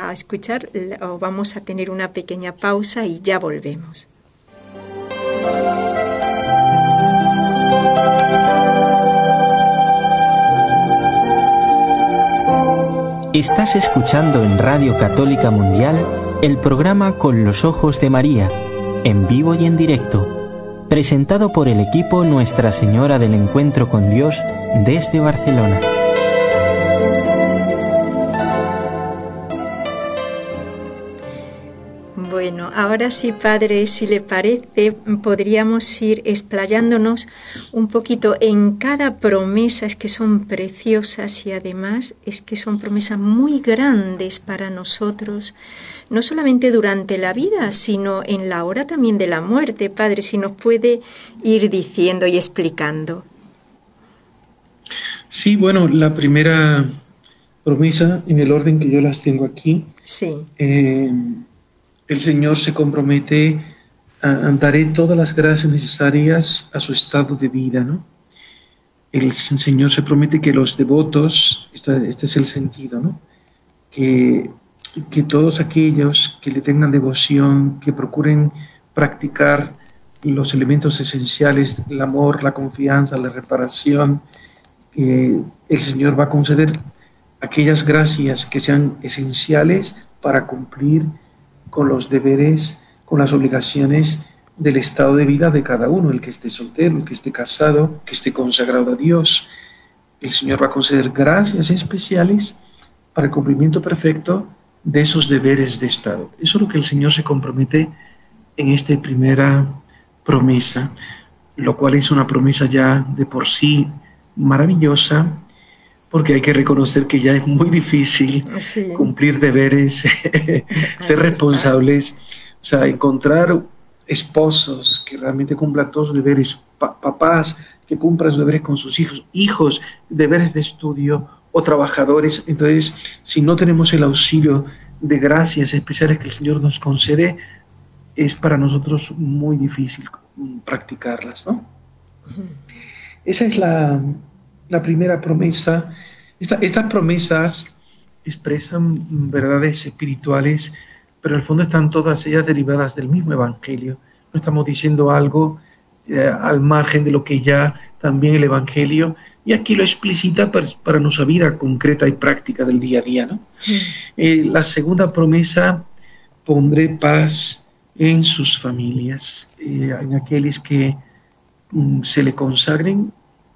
a escuchar o vamos a tener una pequeña pausa y ya volvemos. Estás escuchando en Radio Católica Mundial el programa Con los Ojos de María, en vivo y en directo, presentado por el equipo Nuestra Señora del Encuentro con Dios desde Barcelona. Bueno, ahora sí, Padre, si le parece, podríamos ir explayándonos un poquito en cada promesa. Es que son preciosas y además es que son promesas muy grandes para nosotros, no solamente durante la vida, sino en la hora también de la muerte. Padre, si nos puede ir diciendo y explicando. Sí, bueno, la primera promesa, en el orden que yo las tengo aquí, sí. El Señor se compromete a daré todas las gracias necesarias a su estado de vida, ¿no? El Señor se promete que los devotos, este es el sentido, ¿no? Que todos aquellos que le tengan devoción, que procuren practicar los elementos esenciales, el amor, la confianza, la reparación, que el Señor va a conceder aquellas gracias que sean esenciales para cumplir con los deberes, con las obligaciones del estado de vida de cada uno, el que esté soltero, el que esté casado, que esté consagrado a Dios. El Señor va a conceder gracias especiales para el cumplimiento perfecto de esos deberes de estado. Eso es lo que el Señor se compromete en esta primera promesa, lo cual es una promesa ya de por sí maravillosa, porque hay que reconocer que ya es muy difícil cumplir deberes, ser responsables, o sea, encontrar esposos que realmente cumplan todos sus deberes, papás que cumplan sus deberes con sus hijos, deberes de estudio o trabajadores. Entonces, si no tenemos el auxilio de gracias especiales que el Señor nos concede, es para nosotros muy difícil practicarlas, ¿no? Esa es la primera promesa. Estas promesas expresan verdades espirituales, pero en el fondo están todas ellas derivadas del mismo Evangelio. No estamos diciendo algo al margen de lo que ya también el Evangelio, y aquí lo explicita para nuestra vida concreta y práctica del día a día, ¿no? La segunda promesa, pondré paz en sus familias, en aquellos que se le consagren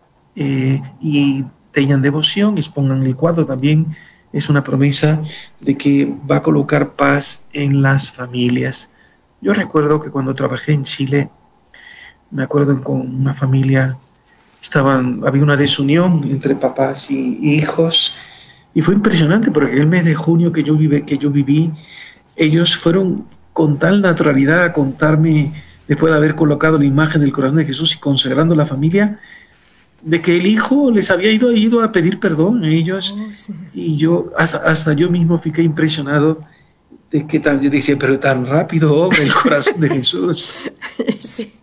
y tengan devoción, expongan el cuadro. También es una promesa de que va a colocar paz en las familias. Yo recuerdo que cuando trabajé en Chile, me acuerdo con una familia, había una desunión entre papás y hijos, y fue impresionante porque en el mes de junio que yo viví, ellos fueron con tal naturalidad a contarme, después de haber colocado la imagen del corazón de Jesús y consagrando la familia, de que el hijo les había ido a pedir perdón a ellos. Sí. Y yo, hasta yo mismo fiqué impresionado de que yo decía, pero tan rápido obra el corazón de Jesús. Sí.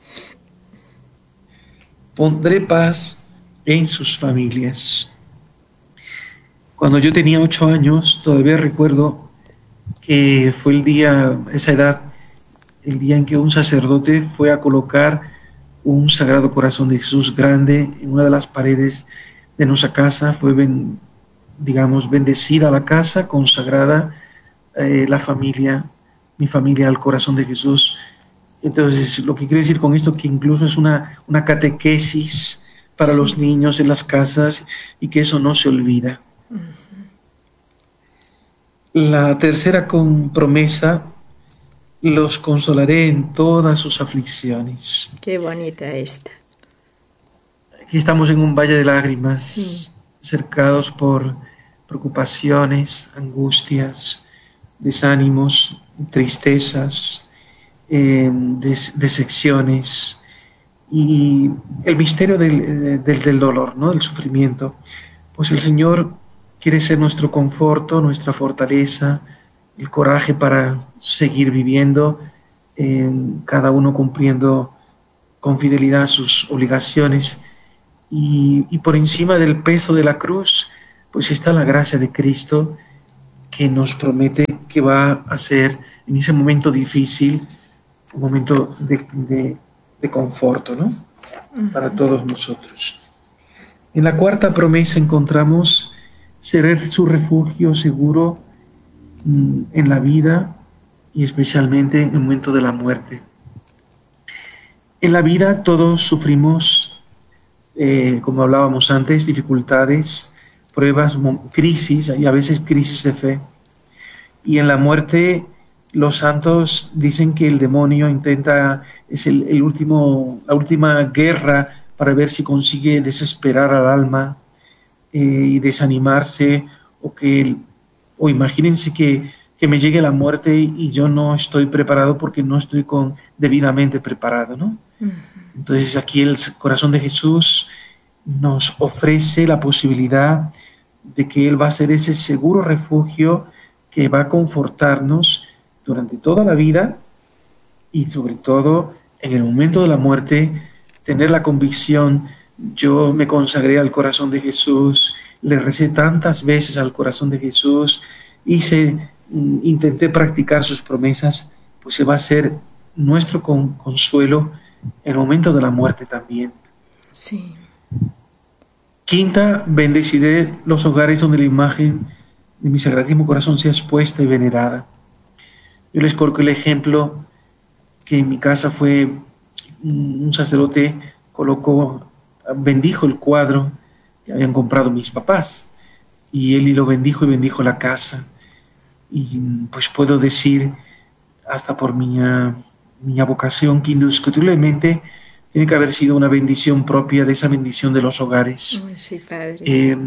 Pondré paz en sus familias. Cuando yo tenía 8 años, todavía recuerdo que fue el día en que un sacerdote fue a colocar un Sagrado Corazón de Jesús grande en una de las paredes de nuestra casa. Fue, bendecida la casa, consagrada mi familia al Corazón de Jesús. Entonces, lo que quiero decir con esto, que incluso es una catequesis para los niños en las casas, y que eso no se olvida. La tercera promesa, los consolaré en todas sus aflicciones. Qué bonita esta. Aquí estamos en un valle de lágrimas, cercados por preocupaciones, angustias, desánimos, tristezas, decepciones, y el misterio del dolor, ¿no? Del sufrimiento. Pues el Señor quiere ser nuestro conforto, nuestra fortaleza, el coraje para seguir viviendo, cada uno cumpliendo con fidelidad sus obligaciones, y por encima del peso de la cruz, pues está la gracia de Cristo, que nos promete que va a ser en ese momento difícil un momento de conforto, ¿no? Para todos nosotros. En la cuarta promesa encontramos ser su refugio seguro en la vida y especialmente en el momento de la muerte. En la vida todos sufrimos, como hablábamos antes, dificultades, pruebas, crisis y a veces crisis de fe. Y en la muerte los santos dicen que el demonio es la última guerra para ver si consigue desesperar al alma y desanimarse, o imagínense que me llegue la muerte y yo no estoy preparado porque no estoy debidamente preparado, ¿no? Entonces aquí el corazón de Jesús nos ofrece la posibilidad de que Él va a ser ese seguro refugio que va a confortarnos durante toda la vida y sobre todo en el momento de la muerte, tener la convicción: yo me consagré al corazón de Jesús, le recé tantas veces al corazón de Jesús, intenté practicar sus promesas, pues se va a ser nuestro consuelo en el momento de la muerte también. Sí. Quinta, bendeciré los hogares donde la imagen de mi Sagradísimo Corazón sea expuesta y venerada. Yo les coloco el ejemplo que en mi casa fue un sacerdote bendijo el cuadro que habían comprado mis papás, y él lo bendijo y bendijo la casa. Y pues puedo decir, hasta por mi vocación, que indiscutiblemente tiene que haber sido una bendición propia de esa bendición de los hogares. Sí, Padre.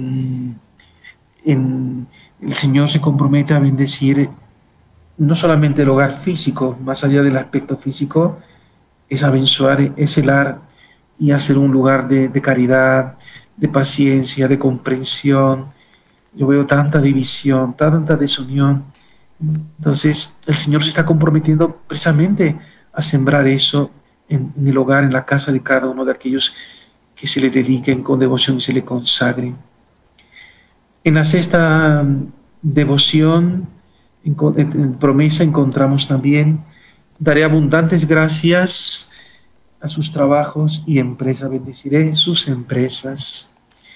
El Señor se compromete a bendecir no solamente el hogar físico, más allá del aspecto físico, es abençoar, es celar y hacer un lugar de caridad, de paciencia, de comprensión. Yo veo tanta división, tanta desunión. Entonces el Señor se está comprometiendo precisamente a sembrar eso en el hogar, en la casa de cada uno de aquellos que se le dediquen con devoción y se le consagren. En la sexta devoción, en promesa, encontramos también: daré abundantes gracias a sus trabajos y empresas, bendeciré sus empresas.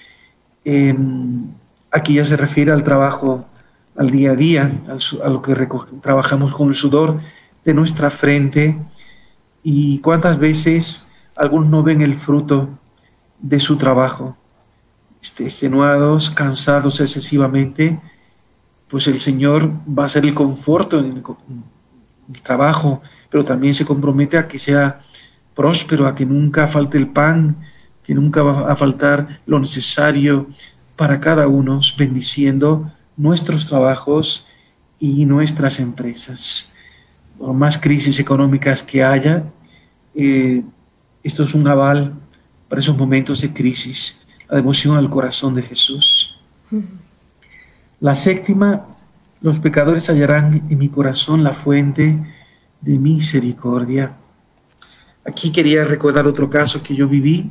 Aquí ya se refiere al trabajo, al día a día, a lo que trabajamos con el sudor de nuestra frente. Y cuántas veces algunos no ven el fruto de su trabajo, extenuados, cansados excesivamente, pues el Señor va a ser el conforto en el trabajo, pero también se compromete a que sea próspero, a que nunca falte el pan, que nunca va a faltar lo necesario para cada uno, bendiciendo nuestros trabajos y nuestras empresas. Por más crisis económicas que haya, esto es un aval para esos momentos de crisis, la devoción al corazón de Jesús. La séptima: los pecadores hallarán en mi corazón la fuente de misericordia. Aquí quería recordar otro caso que yo viví.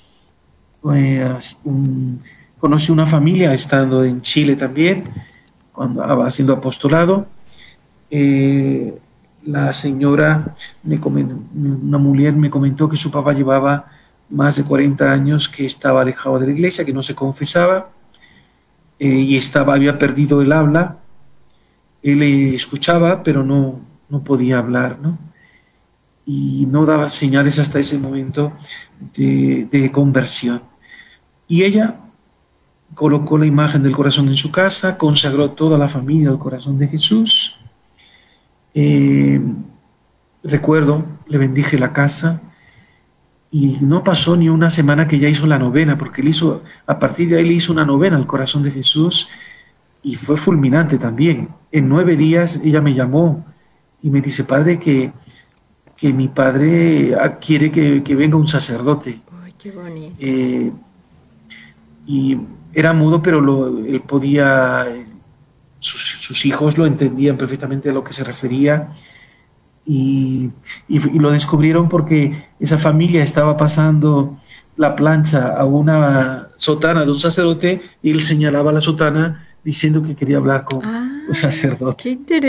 Conocí una familia estando en Chile también, cuando haciendo apostolado. La señora, una mujer me comentó que su papá llevaba más de 40 años que estaba alejado de la iglesia, que no se confesaba, y había perdido el habla. Él escuchaba, pero no podía hablar, ¿no? Y no daba señales hasta ese momento de conversión. Y ella colocó la imagen del corazón en su casa, consagró toda la familia al corazón de Jesús. Recuerdo, le bendije la casa, y no pasó ni una semana que ya hizo la novena, porque a partir de ahí le hizo una novena al corazón de Jesús, y fue fulminante también. En 9 días ella me llamó y me dice: padre, que mi padre quiere que venga un sacerdote. Ay, qué bonito. Y era mudo, pero él podía, sus hijos lo entendían perfectamente a lo que se refería, y lo descubrieron porque esa familia estaba pasando la plancha a una sotana de un sacerdote, y él señalaba la sotana diciendo que quería hablar con un sacerdote. Qué interesante.